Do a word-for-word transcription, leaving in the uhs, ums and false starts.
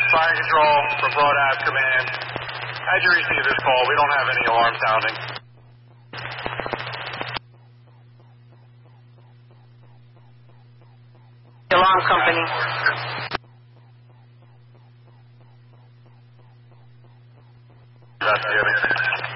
Fire control from Broad Ave Command. How'd you receive this call? We don't have any alarm sounding. Alarm company. Investigating.